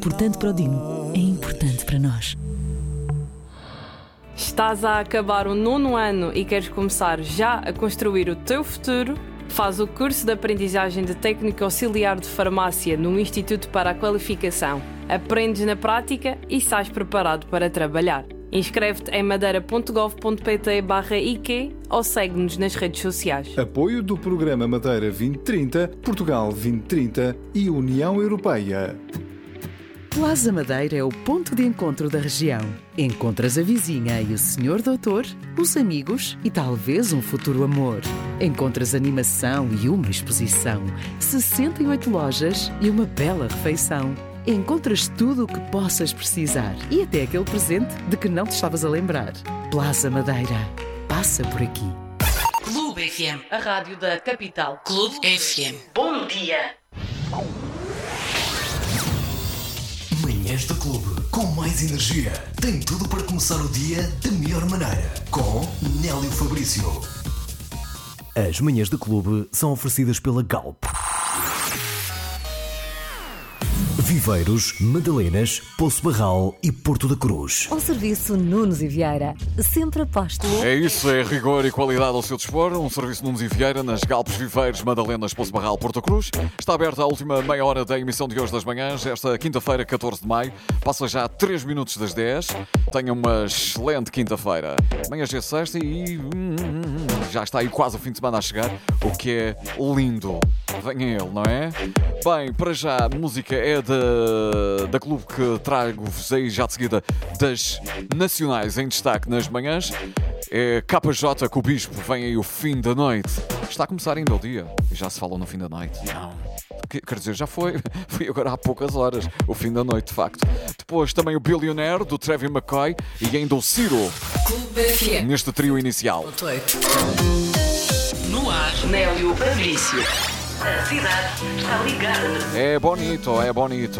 Importante para o Dino, é importante para nós. Estás a acabar o 9º ano e queres começar já a construir o teu futuro? Faz o curso de aprendizagem de técnico auxiliar de farmácia no Instituto para a Qualificação. Aprendes na prática e sais preparado para trabalhar. Inscreve-te em madeira.gov.pt/IQ ou segue-nos nas redes sociais. Apoio do Programa Madeira 2030, Portugal 2030 e União Europeia. Plaza Madeira é o ponto de encontro da região. Encontras a vizinha e o senhor doutor, os amigos e talvez um futuro amor. Encontras animação e uma exposição, 68 lojas e uma bela refeição. Encontras tudo o que possas precisar e até aquele presente de que não te estavas a lembrar. Plaza Madeira. Passa por aqui. Clube FM, a rádio da capital. Clube FM. Bom dia. Manhãs do Clube, com mais energia. Tem tudo para começar o dia da melhor maneira. Com Nélio Fabrício. As manhãs do Clube são oferecidas pela Galp. Viveiros, Madalenas, Poço Barral e Porto da Cruz. Ao serviço Nunes e Vieira, sempre aposto. É isso, é rigor e qualidade ao seu dispor. Um serviço Nunes e Vieira nas Galpes, Viveiros, Madalenas, Poço Barral, Porto da Cruz. Está aberta a última meia hora da emissão de hoje das manhãs, esta quinta-feira, 14 de maio. Passa já 3 minutos das 10. Tenha uma excelente quinta-feira. Amanhã já é sexta e já está aí quase o fim de semana a chegar, o que é lindo. Venha ele, não é? Bem, para já, a música é da clube que trago-vos aí já de seguida das nacionais em destaque nas manhãs. É KJ com o Bispo, vem aí o fim da noite. Está a começar ainda o dia e já se falou no fim da noite. Não. Quer dizer, já foi agora há poucas horas, o fim da noite, de facto. Depois também o Billionaire, do Travis McCoy, e ainda o Ciro, neste trio inicial. No ar, Nélio Fabrício. A cidade está ligada. É bonito, é bonito.